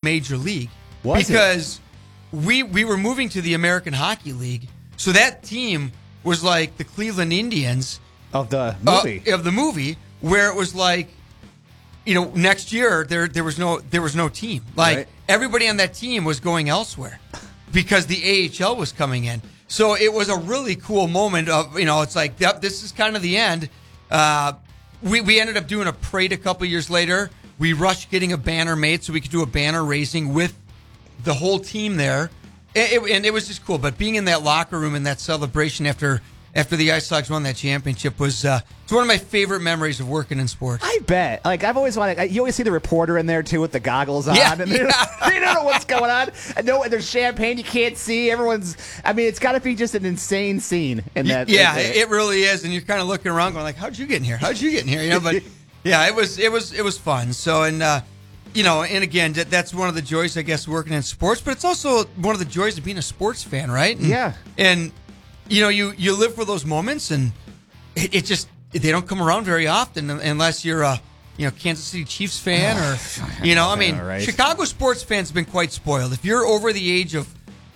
major league. Was because we were moving to the American Hockey League. So that team was like the Cleveland Indians of the movie. Where it was like, next year there was no team. Like right. Everybody on that team was going elsewhere because the AHL was coming in. So it was a really cool moment of, it's like, yep, this is kind of the end. We ended up doing a parade a couple years later. We rushed getting a banner made so we could do a banner raising with the whole team there. And it was just cool. But being in that locker room and that celebration after the Ice Hogs won that championship was it's one of my favorite memories of working in sports. I bet. Like, I've always wanted. You always see the reporter in there too with the goggles on. Yeah, and they don't know what's going on. And there's champagne you can't see. It's got to be just an insane scene in that. Yeah, it really is. And you're kind of looking around, going like, "How'd you get in here? How'd you get in here?" But yeah, it was fun. So and again, that's one of the joys, I guess, working in sports. But it's also one of the joys of being a sports fan, right? And you live for those moments, and it just they don't come around very often unless you're a Kansas City Chiefs fan or right. Chicago sports fans have been quite spoiled. If you're over the age of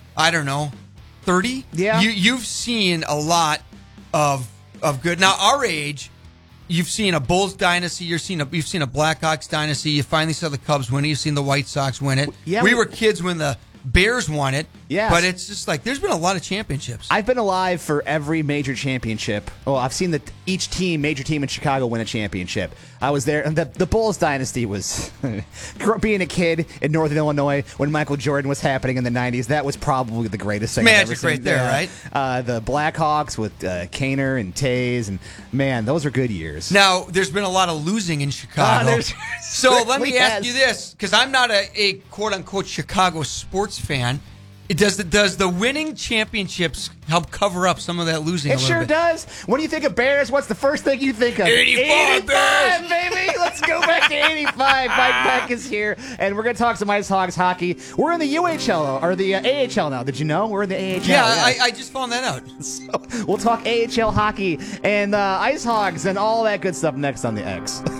30, you've seen a lot of good. Now our age, you've seen a Bulls dynasty, you've seen a Blackhawks dynasty. You finally saw the Cubs win it. You've seen the White Sox win it. Yeah, we were kids when the Bears won it. Yes. But it's just like there's been a lot of championships. I've been alive for every major championship. Oh, I've seen each major team in Chicago win a championship. I was there. And the Bulls dynasty was being a kid in Northern Illinois when Michael Jordan was happening in the 90s. That was probably the greatest thing I've ever seen. Magic right there, right? The Blackhawks with Kaner and Tays, and man, those were good years. Now, there's been a lot of losing in Chicago. So let me ask you this, because I'm not a quote-unquote Chicago sports fan. Does the winning championships help cover up some of that losing? It sure does. When you think of Bears, what's the first thing you think of? 85 Bears, baby. Let's go back to 85. Mike Beck is here, and we're going to talk some Ice Hogs hockey. We're in the UHL, or the AHL now. Did you know? We're in the AHL. Yeah, I just found that out. So we'll talk AHL hockey and Ice Hogs and all that good stuff next on the X.